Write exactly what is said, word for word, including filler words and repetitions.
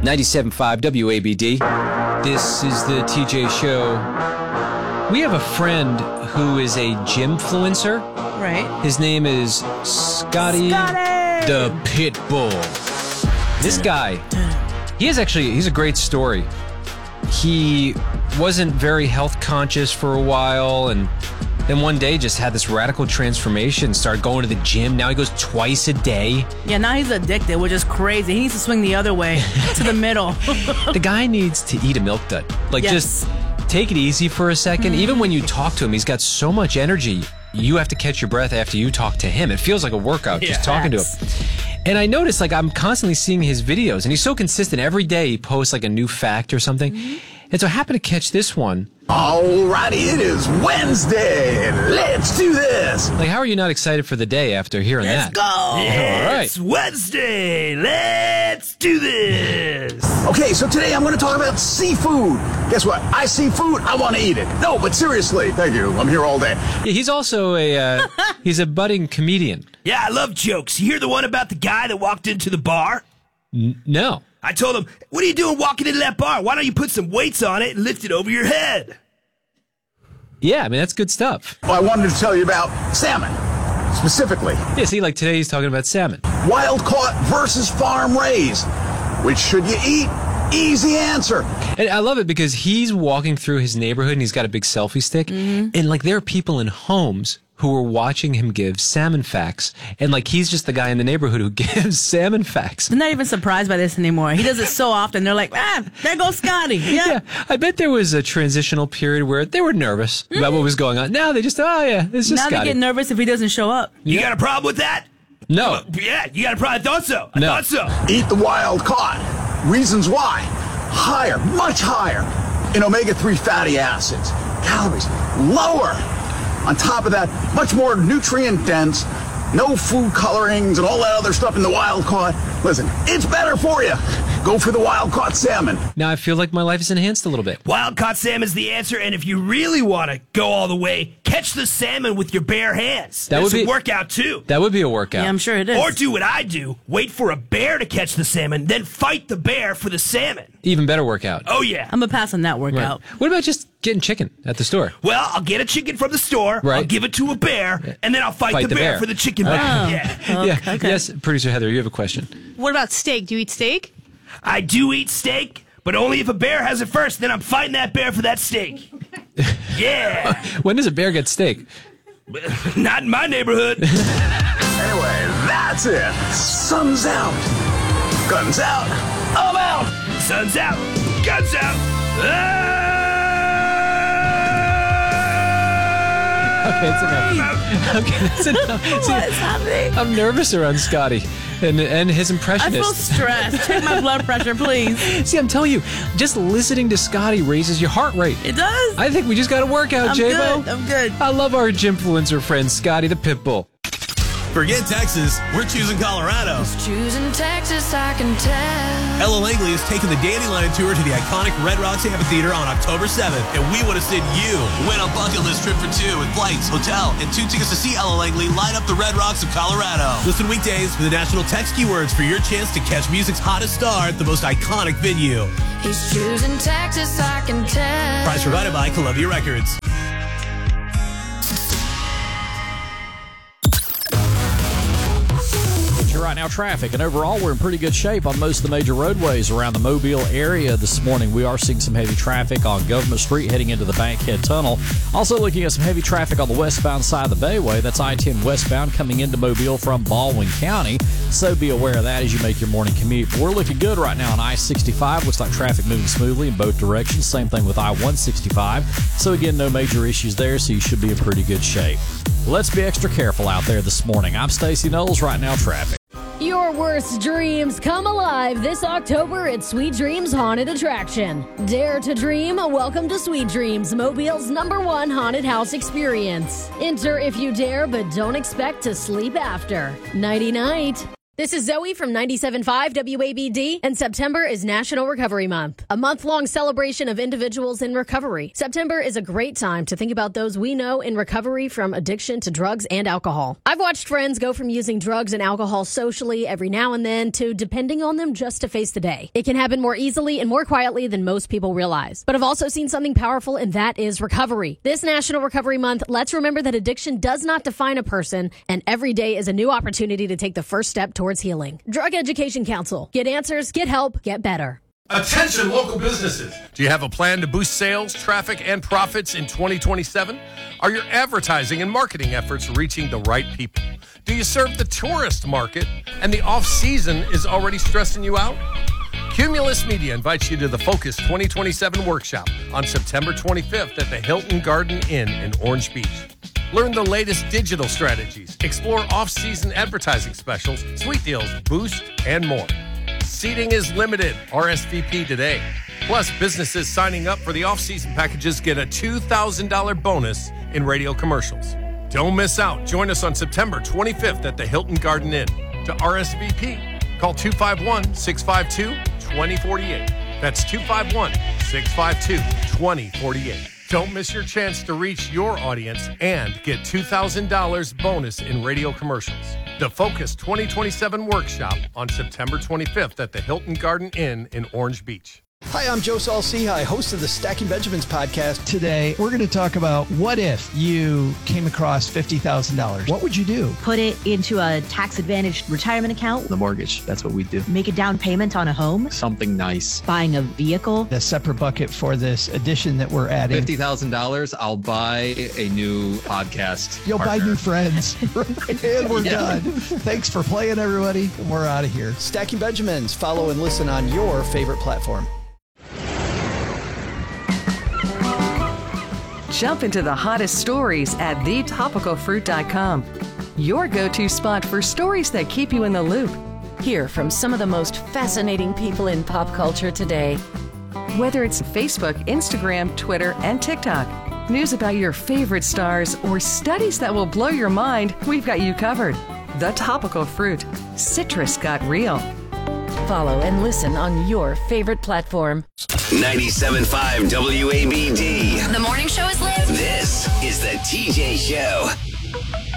ninety-seven point five W A B D. This is the T J Show. We have a friend who is a gymfluencer. Right. His name is Scotty, Scotty! the Pitbull. This guy, he is actually, he's a great story. He wasn't very health conscious for a while, and then one day just had this radical transformation, started going to the gym. Now he goes twice a day. Yeah, now he's addicted, which is crazy. He needs to swing the other way to the middle. The guy needs to eat a milk dud. Like, Yes. just take it easy for a second. Mm-hmm. Even when you talk to him, he's got so much energy. You have to catch your breath after you talk to him. It feels like a workout Yeah. just talking to him. And I noticed, like, I'm constantly seeing his videos, and he's so consistent. Every day he posts, like, a new fact or something. Mm-hmm. And so I happened to catch this one. Alrighty, it is Wednesday. Let's do this. Like, how are you not excited for the day after hearing Let's that? go. All right. It's Wednesday. Let's do this. Okay, so today I'm going to talk about seafood. Guess what? I see food, I want to eat it. No, but seriously, thank you. I'm here all day. Yeah, he's also a uh, he's a budding comedian. Yeah, I love jokes. You hear the one about the guy that walked into the bar? N- no. I told him, what are you doing walking into that bar? Why don't you put some weights on it and lift it over your head? Yeah, I mean, that's good stuff. Well, I wanted to tell you about salmon, specifically. Yeah, see, like today he's talking about salmon. Wild caught versus farm raised. Which should you eat? Easy answer. And I love it because he's walking through his neighborhood and he's got a big selfie stick. Mm-hmm. And like there are people in homes who are watching him give salmon facts. And like he's just the guy in the neighborhood who gives salmon facts. They're not even surprised by this anymore. He does it so often. They're like, ah, there goes Scotty. Yeah. Yeah, I bet there was a transitional period where they were nervous mm-hmm. about what was going on. Now they just, oh yeah, it's just Now Scotty. they get nervous if he doesn't show up. You Yeah. got a problem with that? No. Uh, yeah, you got a problem. I thought so. I No. thought so. Eat the wild caught. Reasons why. Higher, much higher in omega three fatty acids. Calories lower. On top of that, much more nutrient dense. No food colorings and all that other stuff in the wild caught. Listen, it's better for you. Go for the wild caught salmon. Now I feel like my life is enhanced a little bit. Wild caught salmon is the answer, and if you really want to go all the way, catch the salmon with your bare hands. That That's would a be- workout too. That would be a workout. Yeah, I'm sure it is. Or do what I do: wait for a bear to catch the salmon, then fight the bear for the salmon. Even better workout. Oh yeah. I'm going to pass on that Right. workout. What about just getting chicken at the store? Well, I'll get a chicken from the store. Right. I'll give it to a bear, and then I'll fight, Fight the, the bear, bear. for the chicken Okay. back. Oh. Yeah. Yeah. okay. Yes, producer Heather, you have a question. What about steak? Do you eat steak? I do eat steak, but only if a bear has it first. Then I'm fighting that bear for that steak. Yeah. When does a bear get steak? Not in my neighborhood. Anyway, that's it. Sun's out. Guns out. I'm out. Sun's out. Guns out. Ah! Okay, it's enough. Okay, that's enough. See, What's happening? I'm nervous around Scotty and and his I impressionist. feel stressed. Check my blood pressure, please. See, I'm telling you, just listening to Scotty raises your heart rate. It does. I think we just got to work out, I'm J-Bo. good. I'm good. I love our gymfluencer friend, Scotty the Pitbull. Forget Texas, we're choosing Colorado. Choosing Texas, I can tell. Ella Langley is taking the Dandelion Tour to the iconic Red Rocks Amphitheater on October seventh, and we want to send you win a bucket list trip for two with flights, hotel, and two tickets to see Ella Langley light up the Red Rocks of Colorado. Listen weekdays for the national text keywords for your chance to catch music's hottest star at the most iconic venue. He's choosing Texas, I can tell. Prize provided by Columbia Records. Right now, traffic, and overall we're in pretty good shape on most of the major roadways around the Mobile area this morning. We are seeing some heavy traffic on Government Street heading into the Bankhead Tunnel. Also looking at some heavy traffic on the westbound side of the Bayway. That's I ten westbound coming into Mobile from Baldwin County, so be aware of that as you make your morning commute. But we're looking good right now on I sixty-five. Looks like traffic moving smoothly in both directions. Same thing with I one sixty-five. So again, no major issues there, so you should be in pretty good shape. Let's be extra careful out there this morning. I'm Stacey Knowles. Right now, traffic. Your worst dreams come alive this October at Sweet Dreams Haunted Attraction. Dare to dream? Welcome to Sweet Dreams, Mobile's number one haunted house experience. Enter if you dare, but don't expect to sleep after. Nighty-night. This is Zoe from ninety-seven point five W A B D, and September is National Recovery Month, a month-long celebration of individuals in recovery. September is a great time to think about those we know in recovery from addiction to drugs and alcohol. I've watched friends go from using drugs and alcohol socially every now and then to depending on them just to face the day. It can happen more easily and more quietly than most people realize. But I've also seen something powerful, and that is recovery. This National Recovery Month, let's remember that addiction does not define a person, and every day is a new opportunity to take the first step towards towards healing. Drug Education Council. Get answers, get help, get better. Attention local businesses. Do you have a plan to boost sales, traffic, and profits in twenty twenty-seven? Are your advertising and marketing efforts reaching the right people? Do you serve the tourist market and the off-season is already stressing you out? Cumulus Media invites you to the Focus twenty twenty-seven workshop on September twenty-fifth at the Hilton Garden Inn in Orange Beach. Learn the latest digital strategies, explore off-season advertising specials, sweet deals, boost, and more. Seating is limited. R S V P today. Plus, businesses signing up for the off-season packages get a two thousand dollars bonus in radio commercials. Don't miss out. Join us on September twenty-fifth at the Hilton Garden Inn. To R S V P, call two five one, six five two, two zero four eight. That's two five one, six five two, two zero four eight. Don't miss your chance to reach your audience and get two thousand dollars bonus in radio commercials. The Focus twenty twenty-seven workshop on September twenty-fifth at the Hilton Garden Inn in Orange Beach. Hi, I'm Joe Saul-Sehy, host of the Stacking Benjamins podcast. Today, we're going to talk about what if you came across fifty thousand dollars? What would you do? Put it into a tax-advantaged retirement account. The mortgage, that's what we do. Make a down payment on a home. Something nice. Buying a vehicle. A separate bucket for this addition that we're adding. fifty thousand dollars, I'll buy a new podcast You'll partner. buy new friends. And we're yeah. done. Thanks for playing, everybody. And we're out of here. Stacking Benjamins. Follow and listen on your favorite platform. Jump into the hottest stories at the topical fruit dot com. Your go-to spot for stories that keep you in the loop. Hear from some of the most fascinating people in pop culture today. Whether it's Facebook, Instagram, Twitter, and TikTok, news about your favorite stars, or studies that will blow your mind, we've got you covered. The Topical Fruit. Citrus got real. Follow and listen on your favorite platform. ninety-seven point five W A B D. The morning show is lit. This is the T J Show.